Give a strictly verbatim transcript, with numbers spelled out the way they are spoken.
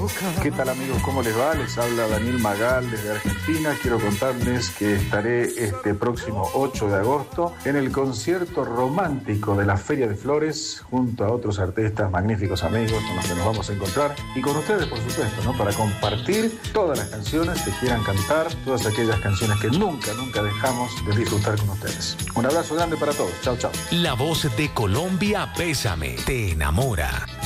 ¿Qué tal, amigos? ¿Cómo les va? Les habla Daniel Magal desde Argentina. Quiero contarles que estaré este próximo ocho de agosto en el concierto romántico de la Feria de Flores junto a otros artistas, magníficos amigos con los que nos vamos a encontrar y con ustedes, por supuesto, ¿no? Para compartir todas las canciones que quieran cantar, todas aquellas canciones que nunca, nunca dejamos de disfrutar con ustedes. Un abrazo grande para todos. Chao, chao. La voz de Colombia, Bésame, te enamora.